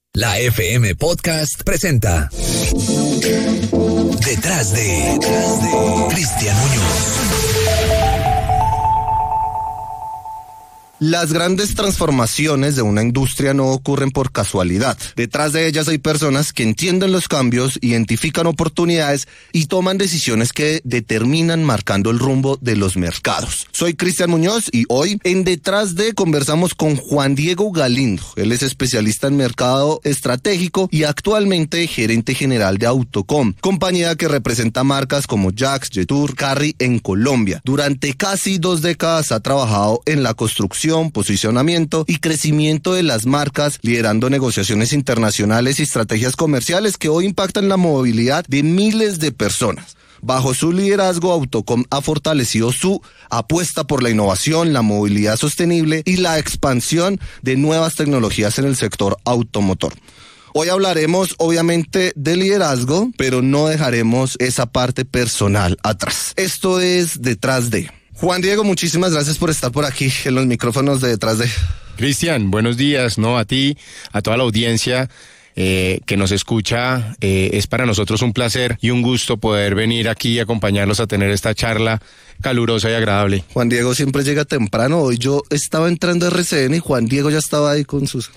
La FM Podcast presenta Detrás de Cristian Muñoz. Las grandes transformaciones de una industria no ocurren por casualidad. Detrás de ellas hay personas que entienden los cambios, identifican oportunidades y toman decisiones que determinan marcando el rumbo de los mercados. Soy Cristian Muñoz y hoy en Detrás de conversamos con Juan Diego Galindo. Él es especialista en mercado estratégico y actualmente gerente general de Autocom, compañía que representa marcas como Jax, Jetour, Carry en Colombia. Durante casi 2 décadas ha trabajado en la construcción, posicionamiento y crecimiento de las marcas, liderando negociaciones internacionales y estrategias comerciales que hoy impactan la movilidad de miles de personas. Bajo su liderazgo, Autocom ha fortalecido su apuesta por la innovación, la movilidad sostenible y la expansión de nuevas tecnologías en el sector automotor. Hoy hablaremos obviamente de liderazgo, pero no dejaremos esa parte personal atrás. Esto es Detrás de. Juan Diego, muchísimas gracias por estar por aquí en los micrófonos de Detrás de. Cristian, buenos días, ¿no? A ti, a toda la audiencia que nos escucha. Es para nosotros un placer y un gusto poder venir aquí y acompañarlos a tener esta charla calurosa y agradable. Juan Diego siempre llega temprano. Hoy yo estaba entrando a RCN y Juan Diego ya estaba ahí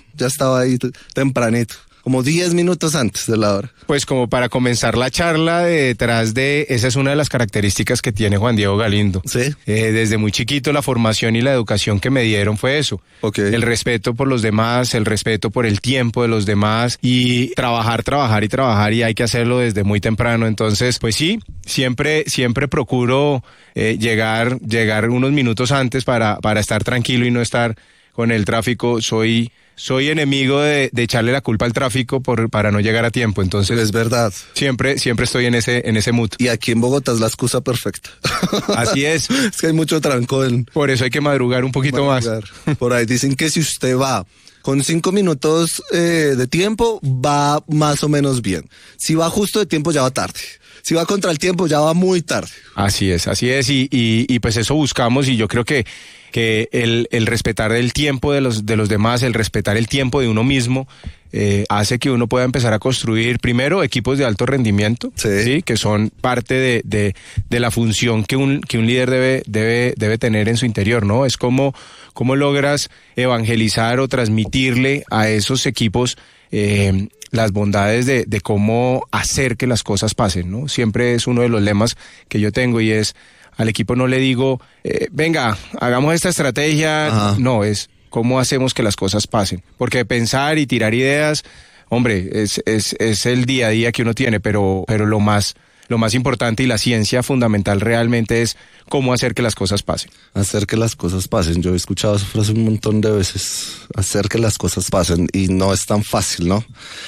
tempranito. Como 10 minutos antes de la hora. Pues como para comenzar la charla de Detrás de, esa es una de las características que tiene Juan Diego Galindo. Sí. Desde muy chiquito la formación y la educación que me dieron fue eso. Okay. El respeto por los demás, el respeto por el tiempo de los demás y trabajar y hay que hacerlo desde muy temprano. Entonces, pues sí, siempre procuro llegar unos minutos antes para estar tranquilo y no estar con el tráfico. Soy enemigo de echarle la culpa al tráfico para no llegar a tiempo, entonces... Es verdad. Siempre estoy en ese mood. Y aquí en Bogotá es la excusa perfecta. Así es. Es que hay mucho trancón. Por eso hay que madrugar un poquito más. Por ahí dicen que si usted va con 5 minutos de tiempo, va más o menos bien. Si va justo de tiempo, ya va tarde. Si va contra el tiempo, ya va muy tarde. Así es. Y pues eso buscamos, y yo creo que el respetar el tiempo de los demás, el respetar el tiempo de uno mismo, hace que uno pueda empezar a construir primero equipos de alto rendimiento, ¿sí? Que son parte de la función que un líder debe tener en su interior, ¿no? Es cómo logras evangelizar o transmitirle a esos equipos las bondades de cómo hacer que las cosas pasen, ¿no? Siempre es uno de los lemas que yo tengo, y es: al equipo no le digo, venga, hagamos esta estrategia. Ajá. No, es cómo hacemos que las cosas pasen. Porque pensar y tirar ideas, hombre, es el día a día que uno tiene, pero lo más importante y la ciencia fundamental realmente es cómo hacer que las cosas pasen. Hacer que las cosas pasen. Yo he escuchado esa frase un montón de veces. Hacer que las cosas pasen. Y no es tan fácil, ¿no?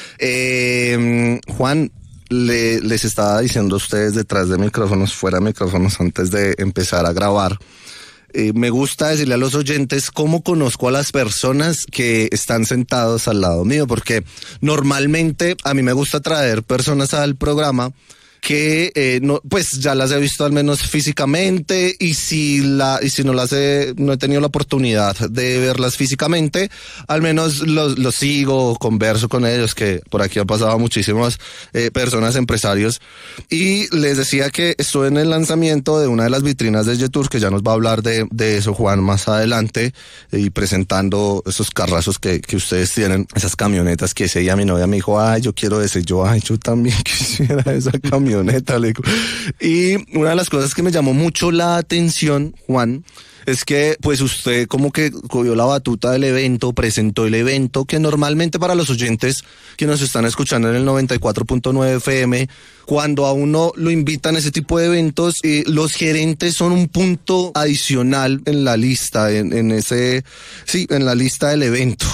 Juan, les estaba diciendo a ustedes detrás de micrófonos, fuera de micrófonos, antes de empezar a grabar. Me gusta decirle a los oyentes cómo conozco a las personas que están sentados al lado mío, porque normalmente a mí me gusta traer personas al programa que no, pues ya las he visto al menos físicamente, y si no he tenido la oportunidad de verlas físicamente, al menos los sigo, converso con ellos, que por aquí han pasado muchísimas personas, empresarios, y les decía que estuve en el lanzamiento de una de las vitrinas de Jetour, que ya nos va a hablar de eso Juan más adelante, y presentando esos carrazos que ustedes tienen, esas camionetas que ese día mi novia me dijo, ay, yo quiero ese, yo también quisiera esa camioneta. Y una de las cosas que me llamó mucho la atención, Juan, es que pues usted como que cogió la batuta del evento, presentó el evento, que normalmente para los oyentes que nos están escuchando en el 94.9 FM, cuando a uno lo invitan a ese tipo de eventos, los gerentes son un punto adicional en la lista, en la lista del evento.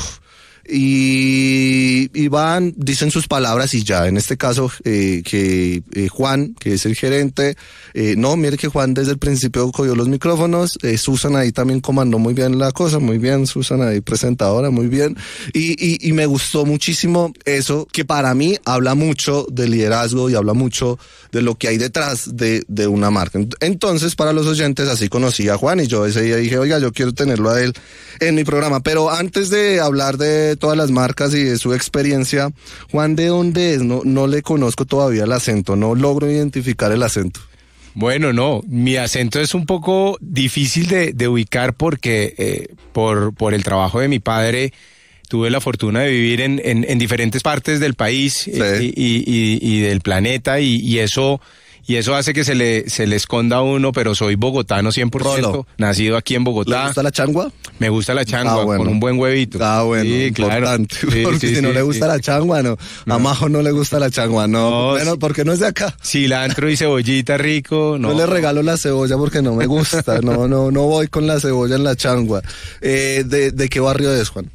Y van, dicen sus palabras y ya. En este caso, Juan, que es el gerente, mire que Juan desde el principio cogió los micrófonos, Susan ahí también comandó muy bien la cosa, muy bien, Susan ahí presentadora, muy bien, y me gustó muchísimo eso, que para mí habla mucho de liderazgo y habla mucho de lo que hay detrás de una marca. Entonces, para los oyentes, así conocí a Juan, y yo ese día dije, oiga, yo quiero tenerlo a él en mi programa. Pero antes de hablar de todas las marcas y de su experiencia, Juan, ¿de dónde es? No le conozco todavía el acento, no logro identificar el acento. Bueno, no, mi acento es un poco difícil de ubicar porque por el trabajo de mi padre tuve la fortuna de vivir en diferentes partes del país, sí, y del planeta y eso hace que se le esconda a uno, pero soy bogotano 100%, Rolo. nacido aquí en Bogotá. ¿Le gusta la changua? Me gusta la changua, bueno, con un buen huevito. Bueno, sí, importante, claro. porque Sí, si no sí, le gusta la changua, no. A Majo no le gusta la changua, no. No, Bueno, porque no es de acá. Cilantro y cebollita rico, no. Yo le regalo la cebolla porque no me gusta, no voy con la cebolla en la changua. ¿De qué barrio es, Juan?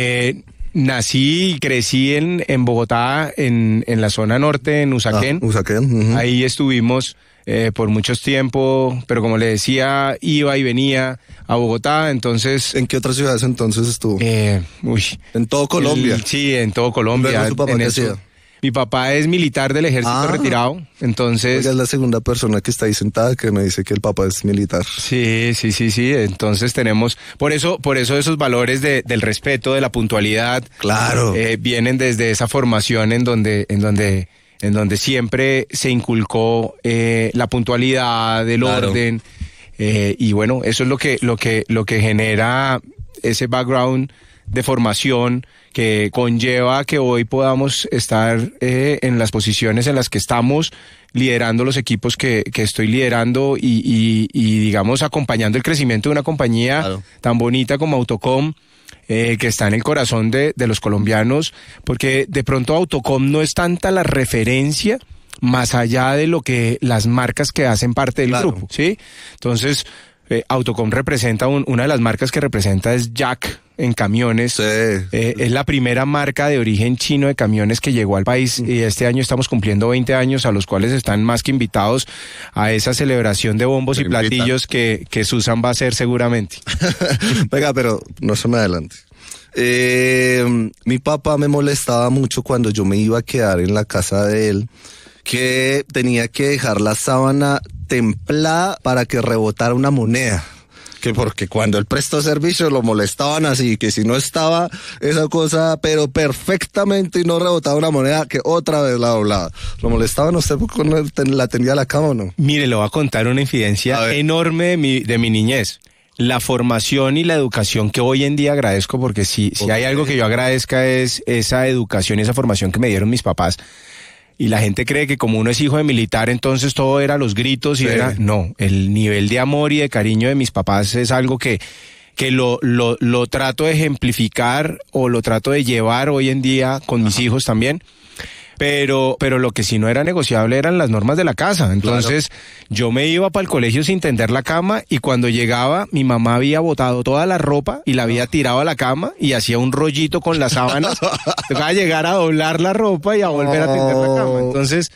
Nací y crecí en Bogotá, en la zona norte, en Usaquén. Usaquén. Ahí estuvimos por muchos tiempos, pero como le decía, iba y venía a Bogotá, entonces... ¿En qué otras ciudades entonces estuvo? En todo Colombia. Sí, en todo Colombia. ¿Luego su papá qué hacía? Mi papá es militar del ejército retirado, entonces... Ella es la segunda persona que está ahí sentada que me dice que el papá es militar. Sí, entonces tenemos... Por eso esos valores del respeto, de la puntualidad... Claro. Vienen desde esa formación en donde siempre se inculcó la puntualidad, el orden, y bueno, eso es lo que genera ese background de formación que conlleva que hoy podamos estar en las posiciones en las que estamos, liderando los equipos que estoy liderando y digamos acompañando el crecimiento de una compañía tan bonita como Autocom, que está en el corazón de los colombianos, porque de pronto Autocom no es tanta la referencia más allá de lo que las marcas que hacen parte del grupo, ¿sí? Entonces, Autocom representa una de las marcas que representa es Jack en camiones. Sí. Es la primera marca de origen chino de camiones que llegó al país y este año estamos cumpliendo 20 años a los cuales están más que invitados a esa celebración de bombos y platillos que Susan va a hacer seguramente. Venga, pero no se me adelante. Mi papá me molestaba mucho cuando yo me iba a quedar en la casa de él, que tenía que dejar la sábana templada para que rebotara una moneda. Que porque cuando él prestó servicio lo molestaban así, que si no estaba esa cosa, pero perfectamente y no rebotaba una moneda, que otra vez la doblaba. ¿Lo molestaban usted porque la tenía a la cama o no? Mire, le voy a contar una infidencia enorme de mi niñez. La formación y la educación que hoy en día agradezco, porque si hay algo que yo agradezca es esa educación y esa formación que me dieron mis papás. Y la gente cree que como uno es hijo de militar, entonces todo era los gritos y no, el nivel de amor y de cariño de mis papás es algo que lo trato de ejemplificar o lo trato de llevar hoy en día con mis hijos también. Pero lo que sí no era negociable eran las normas de la casa. Entonces yo me iba para el colegio sin tender la cama y cuando llegaba mi mamá había botado toda la ropa y la había tirado a la cama y hacía un rollito con las sábanas. Tocaba llegar a doblar la ropa y a volver a tender la cama. Entonces...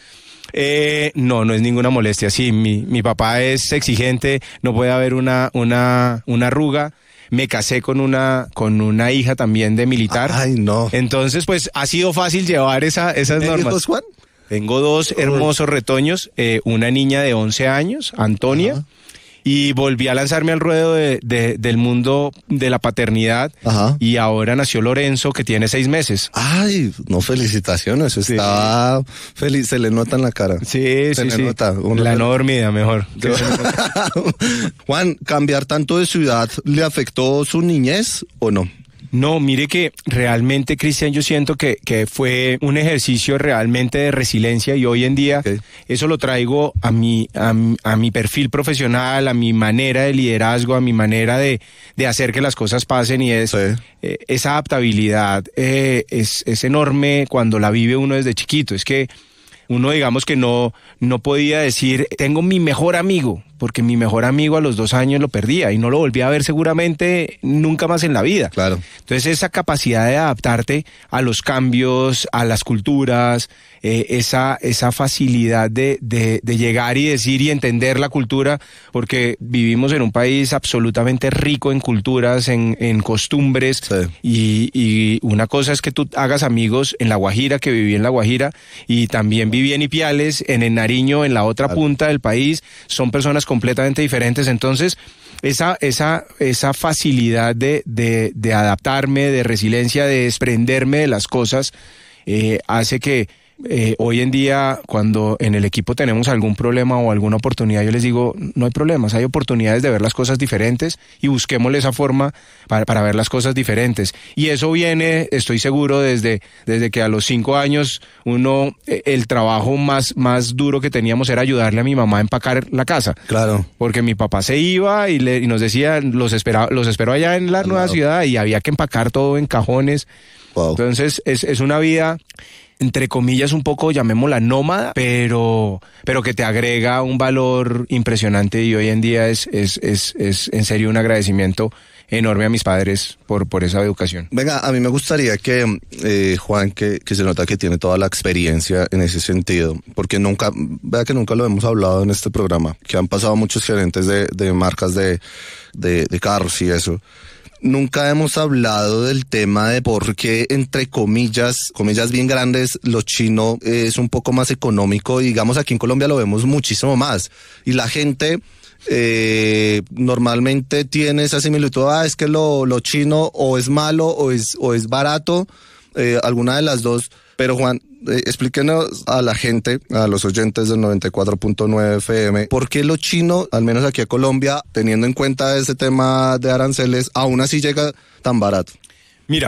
no es ninguna molestia. Sí, mi papá es exigente, no puede haber una arruga. Me casé con una hija también de militar. Ay, no. Entonces, pues, ha sido fácil llevar esas normas. ¿Hijos, Juan? Tengo 2 hermosos retoños, una niña de 11 años, Antonia. Ajá. Y volví a lanzarme al ruedo del mundo de la paternidad. Ajá. Y ahora nació Lorenzo, que tiene 6 meses. Ay, no, felicitaciones. Estaba feliz, se le nota en la cara. Sí. Nota. La enormidad, mejor. Juan, ¿cambiar tanto de ciudad le afectó su niñez o no? No, mire que realmente, Cristian, yo siento que fue un ejercicio realmente de resiliencia y hoy en día eso lo traigo a mi perfil profesional, a mi manera de liderazgo, a mi manera de hacer que las cosas pasen y esa adaptabilidad es enorme cuando la vive uno desde chiquito. Es que uno, digamos que no podía decir, tengo mi mejor amigo, porque mi mejor amigo a los 2 años lo perdía y no lo volvía a ver seguramente nunca más en la vida. Claro. Entonces esa capacidad de adaptarte a los cambios, a las culturas, esa facilidad de llegar y decir y entender la cultura, porque vivimos en un país absolutamente rico en culturas, en costumbres, y una cosa es que tú hagas amigos en La Guajira, que viví en La Guajira, y también viví en Ipiales, en el Nariño, en la otra punta del país, son personas completamente diferentes. Entonces esa facilidad de adaptarme, de resiliencia, de desprenderme de las cosas, hace que hoy en día, cuando en el equipo tenemos algún problema o alguna oportunidad, yo les digo, no hay problemas, hay oportunidades de ver las cosas diferentes y busquémosle esa forma para ver las cosas diferentes. Y eso viene, estoy seguro, desde que a los 5 años el trabajo más duro que teníamos era ayudarle a mi mamá a empacar la casa. Claro. Porque mi papá se iba y nos decía, los espero allá en la nueva ciudad, y había que empacar todo en cajones. Wow. Entonces es una vida, entre comillas, un poco, llamémosla nómada, pero que te agrega un valor impresionante, y hoy en día es en serio un agradecimiento enorme a mis padres por esa educación. Venga, a mí me gustaría que Juan, que se nota que tiene toda la experiencia en ese sentido, porque nunca lo hemos hablado en este programa, que han pasado muchos gerentes de marcas de carros y eso. Nunca hemos hablado del tema de por qué, entre comillas bien grandes, lo chino es un poco más económico, y digamos aquí en Colombia lo vemos muchísimo más. Y la gente normalmente tiene esa similitud, es que lo chino o es malo o es barato, alguna de las dos. Pero Juan, explíquenos a la gente, a los oyentes del 94.9 FM, ¿por qué lo chino, al menos aquí a Colombia, teniendo en cuenta ese tema de aranceles, aún así llega tan barato? Mira,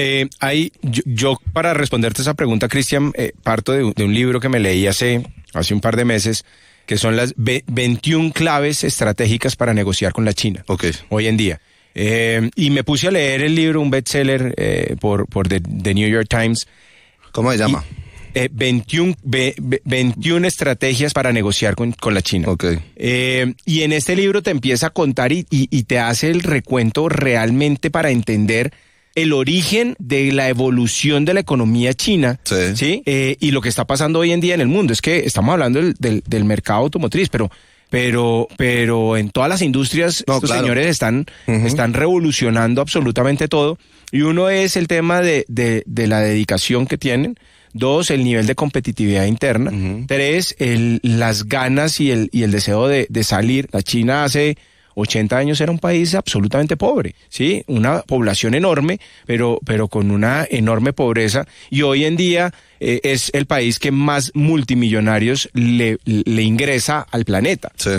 yo para responderte esa pregunta, Cristian, parto de un libro que me leí hace un par de meses, que son las 21 claves estratégicas para negociar con la China. Okay. Hoy en día. Y me puse a leer el libro, un bestseller por The New York Times. ¿Cómo se llama? 21 estrategias para negociar con la China. Okay. Y en este libro te empieza a contar y te hace el recuento realmente para entender el origen de la evolución de la economía china, ¿sí? Y lo que está pasando hoy en día en el mundo. Es que estamos hablando del mercado automotriz, pero en todas las industrias estos señores están revolucionando absolutamente todo. Y uno es el tema de la dedicación que tienen. 2, el nivel de competitividad interna. 3, las ganas y el deseo de salir. La China hace 80 años era un país absolutamente pobre, ¿sí? Una población enorme, pero con una enorme pobreza. Y hoy en día es el país que más multimillonarios le ingresa al planeta. Sí.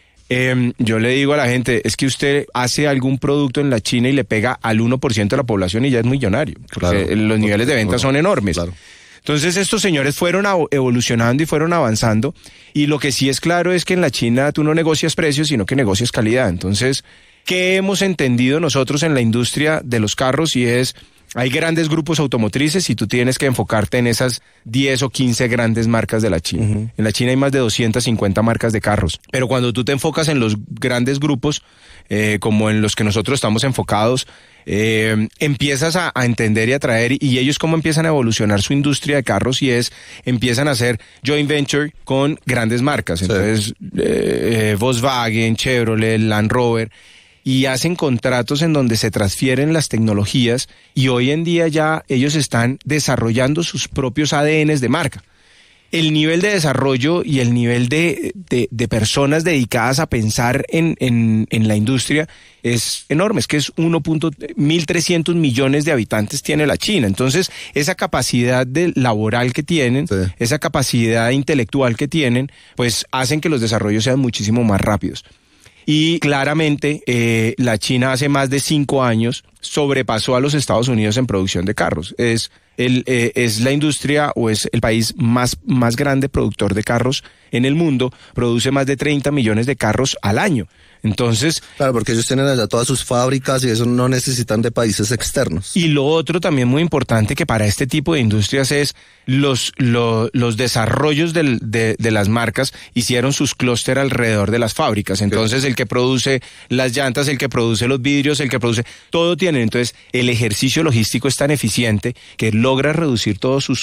Yo le digo a la gente, es que usted hace algún producto en la China y le pega al 1% de la población y ya es millonario. Claro. Los niveles de venta son enormes. Claro. Entonces estos señores fueron evolucionando y fueron avanzando, y lo que sí es claro es que en la China tú no negocias precios, sino que negocias calidad. Entonces, ¿qué hemos entendido nosotros en la industria de los carros? Y hay grandes grupos automotrices y tú tienes que enfocarte en esas 10 o 15 grandes marcas de la China. En la China hay más de 250 marcas de carros, pero cuando tú te enfocas en los grandes grupos, como en los que nosotros estamos enfocados, empiezas a entender y a traer, y ellos cómo empiezan a evolucionar su industria de carros, y empiezan a hacer joint venture con grandes marcas. Entonces, Volkswagen, Chevrolet, Land Rover, y hacen contratos en donde se transfieren las tecnologías, y hoy en día ya ellos están desarrollando sus propios ADNs de marca. El nivel de desarrollo y el nivel de personas dedicadas a pensar en la industria es enorme. Es que es 1.1300 millones de habitantes tiene la China. Entonces, esa capacidad laboral que tienen, esa capacidad intelectual que tienen, pues hacen que los desarrollos sean muchísimo más rápidos. Y claramente la China hace más de 5 años sobrepasó a los Estados Unidos en producción de carros. Es la industria, o es el país más grande productor de carros en el mundo. Produce más de 30 millones de carros al año. Entonces, claro, porque ellos tienen allá todas sus fábricas y eso no necesitan de países externos. Y lo otro también muy importante que para este tipo de industrias es los desarrollos de las marcas hicieron sus clúster alrededor de las fábricas. Entonces, el que produce las llantas, el que produce los vidrios, el que produce, todo tienen. Entonces, el ejercicio logístico es tan eficiente que logra reducir todos sus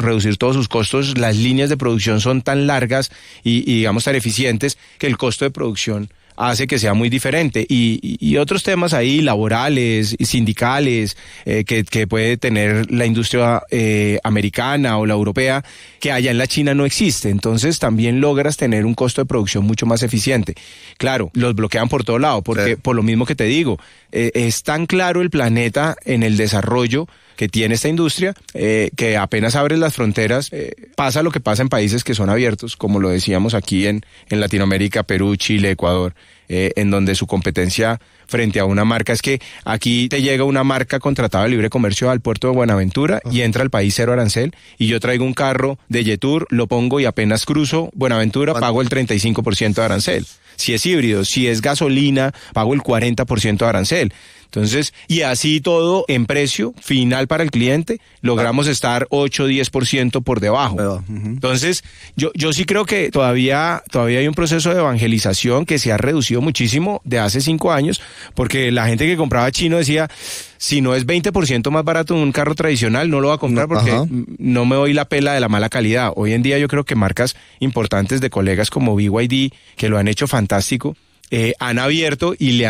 costos. Las líneas de producción son tan largas y digamos tan eficientes que el costo de producción hace que sea muy diferente. Y otros temas ahí laborales, sindicales, que puede tener la industria americana o la europea, que allá en la China no existe. Entonces también logras tener un costo de producción mucho más eficiente. Claro, los bloquean por todo lado, porque por lo mismo que te digo, es tan claro el planeta en el desarrollo que tiene esta industria, que apenas abres las fronteras, pasa lo que pasa en países que son abiertos, como lo decíamos aquí en Latinoamérica, Perú, Chile, Ecuador, en donde su competencia frente a una marca es que aquí te llega una marca contratada de libre comercio al puerto de Buenaventura y entra al país cero arancel, y yo traigo un carro de Yetur, lo pongo y apenas cruzo Buenaventura, pago el 35% de arancel. Si es híbrido, si es gasolina, pago el 40% de arancel. Entonces, y así todo en precio final para el cliente, logramos estar 8-10% por debajo. Entonces, yo sí creo que todavía hay un proceso de evangelización que se ha reducido muchísimo de hace 5 años, porque la gente que compraba chino decía, si no es 20% más barato un carro tradicional, no lo va a comprar porque no me doy la pela de la mala calidad. Hoy en día yo creo que marcas importantes de colegas como BYD, que lo han hecho fantástico, han abierto y le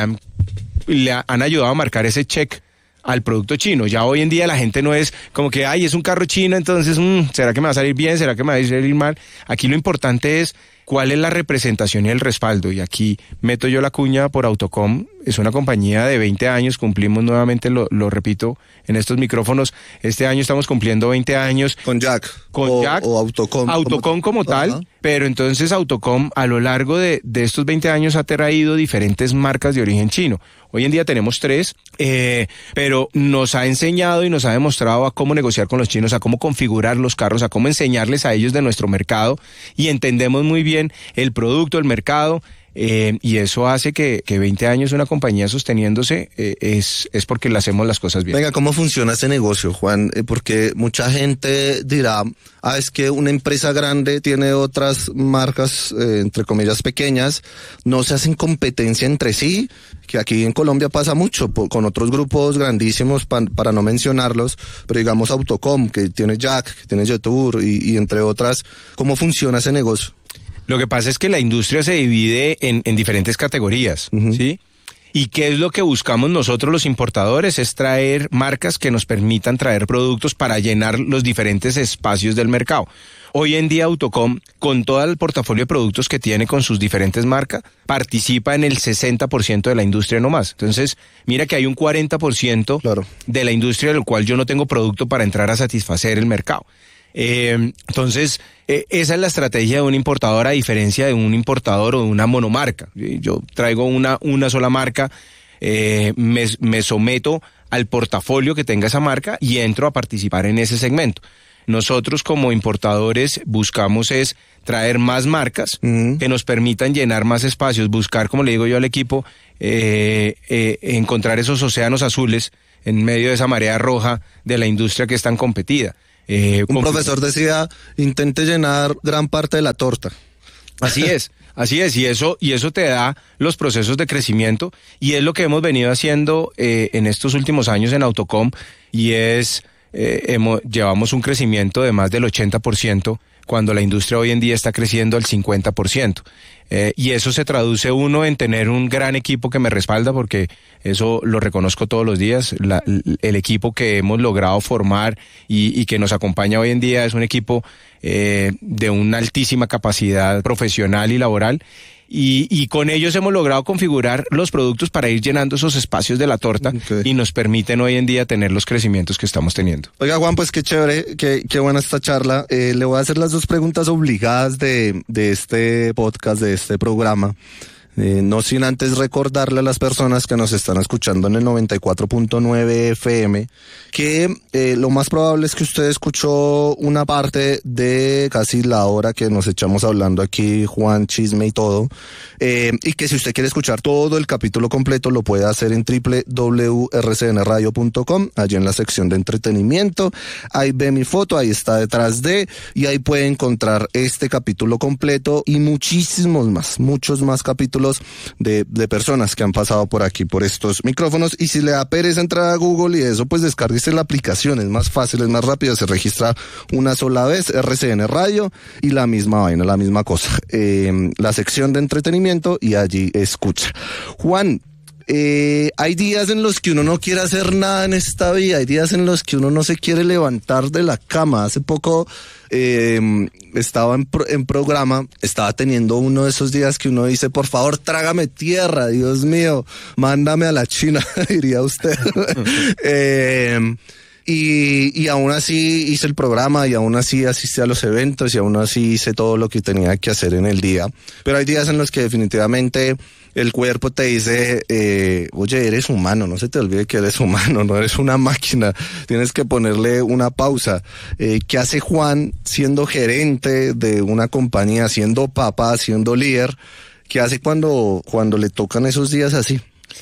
han ayudado a marcar ese check al producto chino. Ya hoy en día la gente no es como que, es un carro chino, entonces, ¿será que me va a salir bien? ¿Será que me va a salir mal? Aquí lo importante es cuál es la representación y el respaldo. Y aquí meto yo la cuña por Autocom. Es una compañía de 20 años, cumplimos nuevamente, lo repito en estos micrófonos, este año estamos cumpliendo 20 años. Con Jack. O Autocom. Autocom como tal, pero entonces Autocom a lo largo de estos 20 años ha traído diferentes marcas de origen chino. Hoy en día tenemos 3, pero nos ha enseñado y nos ha demostrado a cómo negociar con los chinos, a cómo configurar los carros, a cómo enseñarles a ellos de nuestro mercado, y entendemos muy bien el producto, el mercado. Y eso hace que 20 años una compañía sosteniéndose es porque le hacemos las cosas bien. Venga, ¿cómo funciona ese negocio, Juan? Porque mucha gente dirá, es que una empresa grande tiene otras marcas, entre comillas, pequeñas, no se hacen competencia entre sí, que aquí en Colombia pasa mucho, con otros grupos grandísimos, para no mencionarlos, pero digamos Autocom, que tiene Jack, que tiene Yetur, y entre otras. ¿Cómo funciona ese negocio? Lo que pasa es que la industria se divide en diferentes categorías, ¿sí? ¿Y qué es lo que buscamos nosotros los importadores? Es traer marcas que nos permitan traer productos para llenar los diferentes espacios del mercado. Hoy en día Autocom, con todo el portafolio de productos que tiene con sus diferentes marcas, participa en el 60% de la industria nomás. Entonces, mira que hay un 40% de la industria del cual yo no tengo producto para entrar a satisfacer el mercado. Entonces, esa es la estrategia de un importador, a diferencia de un importador o de una monomarca. Yo traigo una sola marca, me someto al portafolio que tenga esa marca y entro a participar en ese segmento. Nosotros como importadores buscamos es traer más marcas que nos permitan llenar más espacios, buscar, como le digo yo al equipo, encontrar esos océanos azules en medio de esa marea roja de la industria que es tan competida. Un profesor decía, intente llenar gran parte de la torta. Así es, y eso te da los procesos de crecimiento, y es lo que hemos venido haciendo en estos últimos años en Autocom, y llevamos un crecimiento de más del 80%, cuando la industria hoy en día está creciendo al 50%. Y eso se traduce en tener un gran equipo que me respalda, porque eso lo reconozco todos los días. El equipo que hemos logrado formar y que nos acompaña hoy en día es un equipo de una altísima capacidad profesional y laboral. Y con ellos hemos logrado configurar los productos para ir llenando esos espacios de la torta, y nos permiten hoy en día tener los crecimientos que estamos teniendo. Oiga, Juan, pues qué chévere, qué buena esta charla. Le voy a hacer las 2 preguntas obligadas de este podcast, de este programa. No sin antes recordarle a las personas que nos están escuchando en el 94.9 FM que lo más probable es que usted escuchó una parte de casi la hora que nos echamos hablando aquí, Juan, chisme y todo, y que si usted quiere escuchar todo el capítulo completo lo puede hacer en www.rcnradio.com, allí en la sección de entretenimiento. Ahí ve mi foto, ahí está detrás y ahí puede encontrar este capítulo completo y muchos más capítulos ejemplos de personas que han pasado por aquí, por estos micrófonos. Y si le da pereza entrar a Google y eso, pues descárguese la aplicación, es más fácil, es más rápido, se registra una sola vez, RCN Radio, y la misma vaina, la misma cosa. La sección de entretenimiento y allí escucha. Juan, hay días en los que uno no quiere hacer nada en esta vida, hay días en los que uno no se quiere levantar de la cama. Hace poco estaba en programa, estaba teniendo uno de esos días que uno dice, por favor, trágame tierra, Dios mío, mándame a la China, diría usted. Y aún así hice el programa, y aún así asistí a los eventos, y aún así hice todo lo que tenía que hacer en el día. Pero hay días en los que definitivamente el cuerpo te dice, oye, eres humano, no se te olvide que eres humano, no eres una máquina, tienes que ponerle una pausa. ¿Qué hace Juan siendo gerente de una compañía, siendo papá, siendo líder? ¿Qué hace cuando le tocan esos días así?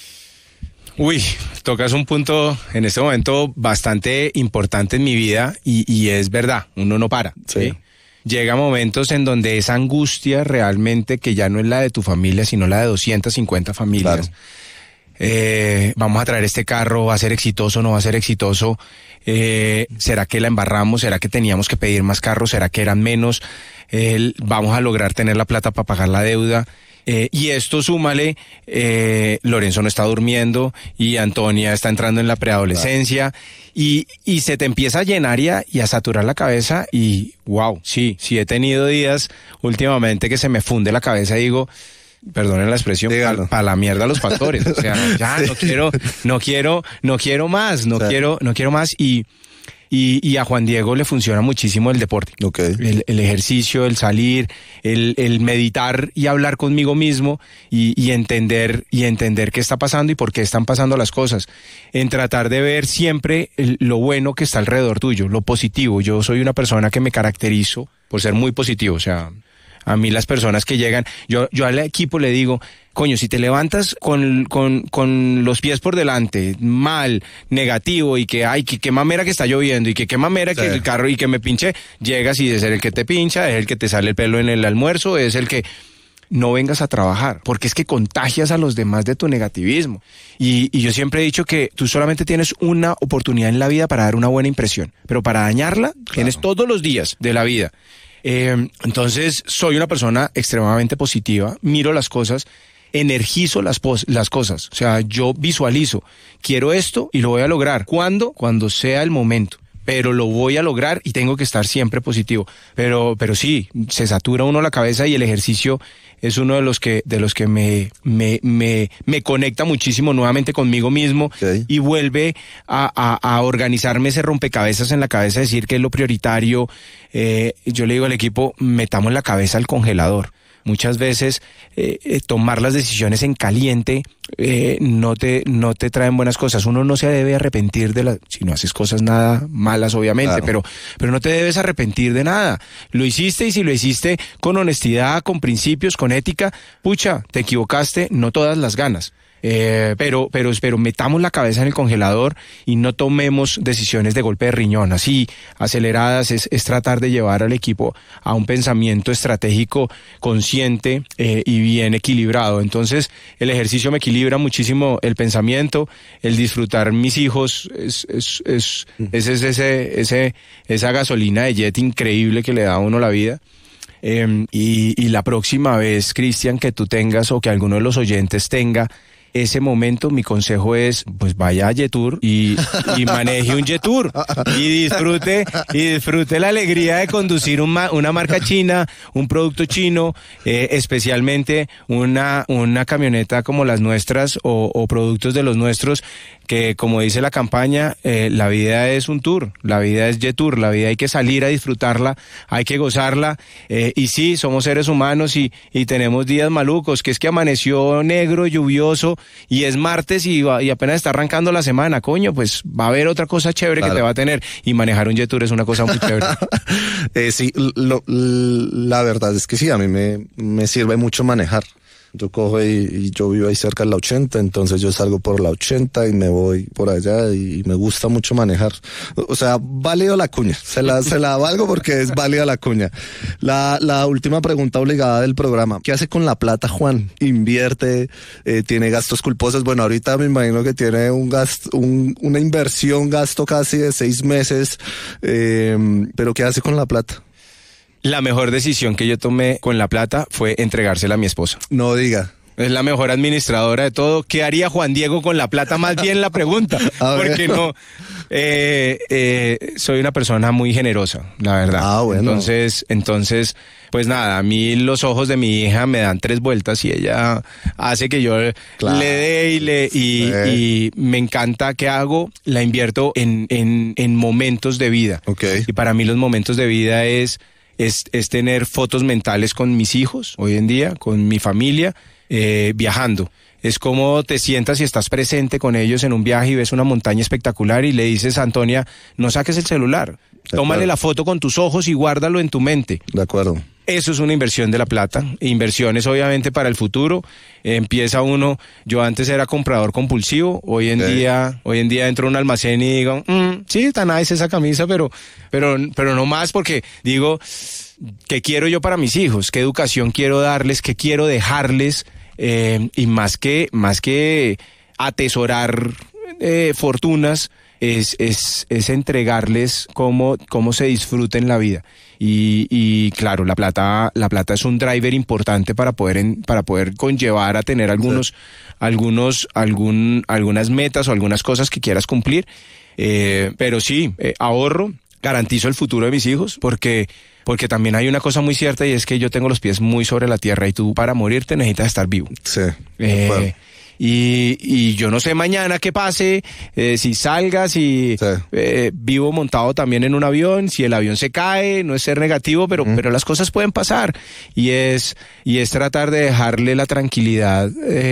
Uy, tocas un punto en este momento bastante importante en mi vida, y es verdad, uno no para, ¿sí? Llega momentos en donde esa angustia realmente, que ya no es la de tu familia, sino la de 250 familias. Claro. Vamos a traer este carro, ¿va a ser exitoso, no va a ser exitoso? ¿Será que la embarramos? ¿Será que teníamos que pedir más carros? ¿Será que eran menos? ¿Vamos a lograr tener la plata para pagar la deuda? Y esto súmale, Lorenzo no está durmiendo y Antonia está entrando en la preadolescencia, y se te empieza a llenar y a saturar la cabeza, y wow, sí he tenido días últimamente que se me funde la cabeza y digo, perdonen la expresión, para la mierda los factores, o sea, ya sí. no quiero más, no quiero más. Y a Juan Diego le funciona muchísimo el deporte. Okay. El ejercicio, el salir, el meditar y hablar conmigo mismo, y entender qué está pasando y por qué están pasando las cosas. En tratar de ver siempre lo bueno que está alrededor tuyo, lo positivo. Yo soy una persona que me caracterizo por ser muy positivo, o sea, a mí las personas que llegan, yo al equipo le digo, coño, si te levantas con los pies por delante, mal, negativo, y que, ay, qué mamera que está lloviendo, y qué mamera que el carro, y que me pinche, llegas y es el que te pincha, es el que te sale el pelo en el almuerzo, es el que... No vengas a trabajar, porque es que contagias a los demás de tu negativismo. Y yo siempre he dicho que tú solamente tienes una oportunidad en la vida para dar una buena impresión, pero para dañarla, tienes todos los días de la vida. Entonces, soy una persona extremadamente positiva, miro las cosas, energizo las cosas. O sea, yo visualizo, quiero esto y lo voy a lograr. ¿Cuándo? Cuando sea el momento. Pero lo voy a lograr y tengo que estar siempre positivo. Pero sí, se satura uno la cabeza, y el ejercicio es uno de los que me conecta muchísimo nuevamente conmigo mismo, okay, y vuelve a organizarme ese rompecabezas en la cabeza, decir que es lo prioritario. Yo le digo al equipo, metamos la cabeza al congelador. Muchas veces tomar las decisiones en caliente no te traen buenas cosas. Uno no se debe arrepentir si no haces cosas nada malas, obviamente, claro, pero no te debes arrepentir de nada. Lo hiciste, y si lo hiciste con honestidad, con principios, con ética, pucha, te equivocaste, no todas las ganas. Pero metamos la cabeza en el congelador y no tomemos decisiones de golpe de riñón, así aceleradas. Es tratar de llevar al equipo a un pensamiento estratégico consciente y bien equilibrado. Entonces, el ejercicio me equilibra muchísimo el pensamiento, el disfrutar mis hijos, esa gasolina de jet increíble que le da a uno la vida. Y la próxima vez, Cristian, que tú tengas, o que alguno de los oyentes tenga ese momento, mi consejo es, pues vaya a Jetour y maneje un Jetour y disfrute la alegría de conducir una marca china, un producto chino, especialmente una camioneta como las nuestras, o productos de los nuestros, que, como dice la campaña, la vida es un tour, la vida es Jetour, la vida hay que salir a disfrutarla, hay que gozarla, y sí, somos seres humanos y tenemos días malucos, que es que amaneció negro, lluvioso, y es martes y apenas está arrancando la semana, coño, pues va a haber otra cosa chévere, claro, que te va a tener, y manejar un Jetour es una cosa muy chévere. Sí, la verdad es que sí, a mí me sirve mucho manejar. Yo cojo y yo vivo ahí cerca de la 80, entonces yo salgo por la 80 y me voy por allá y me gusta mucho manejar. O sea, válido la cuña, se la valgo porque es válida la cuña. La última pregunta obligada del programa. ¿Qué hace con la plata, Juan? ¿Invierte? ¿Tiene gastos culposos? Bueno, ahorita me imagino que tiene una inversión, gasto casi de 6 meses, pero ¿qué hace con la plata? La mejor decisión que yo tomé con la plata fue entregársela a mi esposa. No diga. Es la mejor administradora de todo. ¿Qué haría Juan Diego con la plata? Más bien la pregunta. Porque no. Soy una persona muy generosa, la verdad. Ah, bueno. Entonces, pues nada, a mí los ojos de mi hija me dan 3 vueltas y ella hace que yo claro. le dé y me encanta. ¿Qué hago? La invierto en momentos de vida. Okay. Y para mí los momentos de vida es tener fotos mentales con mis hijos hoy en día, con mi familia, viajando. Es como te sientas y estás presente con ellos en un viaje y ves una montaña espectacular y le dices a Antonia, no saques el celular, tómale la foto con tus ojos y guárdalo en tu mente. De acuerdo. Eso es una inversión de la plata. Inversiones obviamente para el futuro. Empieza uno, yo antes era comprador compulsivo, hoy en día entro a un almacén y digo, sí, está nice esa camisa, pero no más, porque digo, ¿qué quiero yo para mis hijos? ¿Qué educación quiero darles? ¿Qué quiero dejarles? Y más que atesorar fortunas, es entregarles cómo se disfruten la vida. Y claro, la plata es un driver importante para poder conllevar a tener algunas metas o algunas cosas que quieras cumplir. Pero sí, ahorro, garantizo el futuro de mis hijos, porque también hay una cosa muy cierta y es que yo tengo los pies muy sobre la tierra y tú para morirte necesitas estar vivo. Sí. Y yo no sé mañana qué pase, si salgas, si vivo montado también en un avión, si el avión se cae, no es ser negativo, pero las cosas pueden pasar y es tratar de dejarle la tranquilidad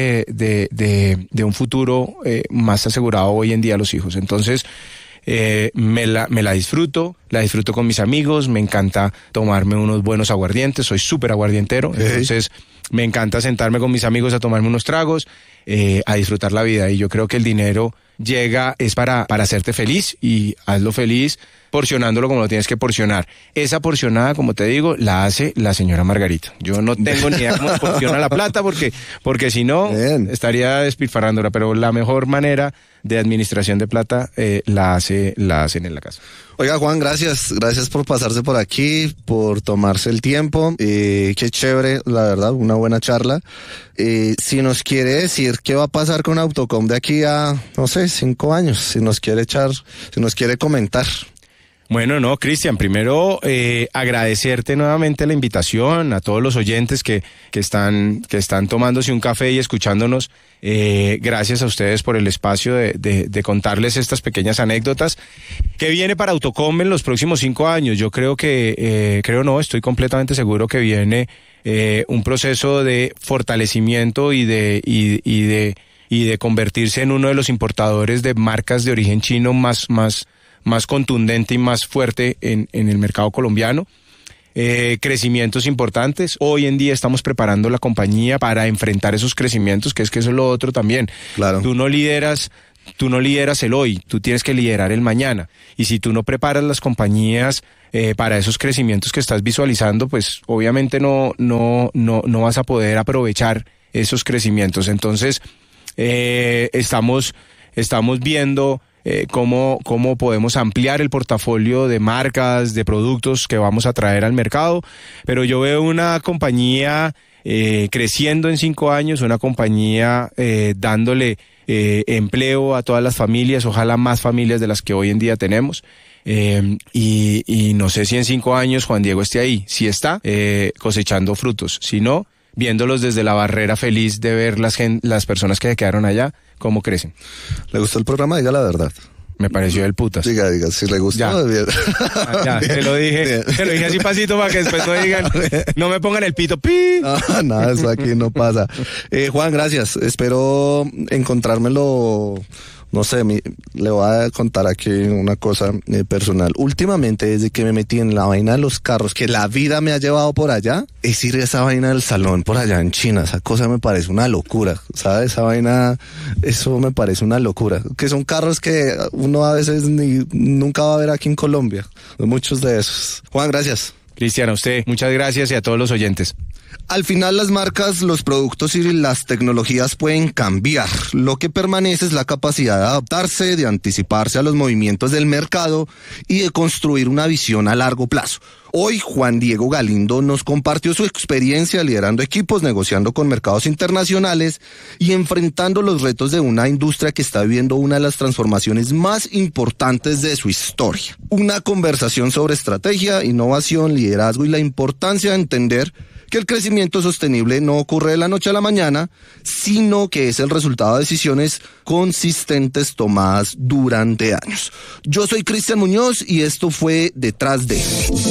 de un futuro más asegurado hoy en día a los hijos. Entonces me la disfruto con mis amigos, me encanta tomarme unos buenos aguardientes, soy súper aguardientero, entonces me encanta sentarme con mis amigos a tomarme unos tragos, a disfrutar la vida, y yo creo que el dinero es para hacerte feliz, y hazlo feliz porcionándolo como lo tienes que porcionar. Esa porcionada, como te digo, la hace la señora Margarita. Yo no tengo ni idea cómo porciona la plata, porque si no, estaría despilfarrándola, pero la mejor manera de administración de plata la hacen en la casa. Oiga, Juan, gracias por pasarse por aquí, por tomarse el tiempo, qué chévere, la verdad, una buena charla. Si nos quiere decir qué va a pasar con Autocom de aquí a, no sé, 5 años, si nos quiere comentar. Bueno, no, Cristian, primero agradecerte nuevamente la invitación a todos los oyentes que están tomándose un café y escuchándonos. Gracias a ustedes por el espacio de contarles estas pequeñas anécdotas. ¿Qué viene para Autocom en los próximos 5 años? Yo creo estoy completamente seguro que viene un proceso de fortalecimiento y de convertirse en uno de los importadores de marcas de origen chino más contundente y más fuerte en el mercado colombiano. Crecimientos importantes. Hoy en día estamos preparando la compañía para enfrentar esos crecimientos, que eso es lo otro también. Claro. Tú no lideras el hoy, tú tienes que liderar el mañana. Y si tú no preparas las compañías para esos crecimientos que estás visualizando, pues obviamente no vas a poder aprovechar esos crecimientos. Entonces, estamos viendo cómo podemos ampliar el portafolio de marcas, de productos que vamos a traer al mercado, pero yo veo una compañía creciendo en 5 años, una compañía dándole empleo a todas las familias, ojalá más familias de las que hoy en ddía tenemos, y no sé si en 5 años Juan Diego esté ahí. Si está, cosechando frutos, si no, viéndolos desde la barrera feliz de ver las personas que se quedaron allá, cómo crecen. ¿Le gustó el programa? Diga la verdad. Me pareció del putas. Diga, si le gustó. Ya, bien. Ya bien, te lo dije así pasito para que después no digan, no me pongan el pito. ¡Pi! Nada, eso aquí no pasa. Juan, gracias. Espero encontrármelo No sé, le voy a contar aquí una cosa personal. Últimamente, desde que me metí en la vaina de los carros, que la vida me ha llevado por allá, es ir a esa vaina del salón por allá en China. Esa cosa me parece una locura, ¿sabes? Esa vaina, eso me parece una locura. Que son carros que uno a veces nunca va a ver aquí en Colombia. Muchos de esos. Juan, gracias. Cristian, a usted, muchas gracias y a todos los oyentes. Al final las marcas, los productos y las tecnologías pueden cambiar. Lo que permanece es la capacidad de adaptarse, de anticiparse a los movimientos del mercado y de construir una visión a largo plazo. Hoy Juan Diego Galindo nos compartió su experiencia liderando equipos, negociando con mercados internacionales y enfrentando los retos de una industria que está viviendo una de las transformaciones más importantes de su historia. Una conversación sobre estrategia, innovación, liderazgo y la importancia de entender que el crecimiento sostenible no ocurre de la noche a la mañana, sino que es el resultado de decisiones consistentes tomadas durante años. Yo soy Cristian Muñoz y esto fue Detrás de.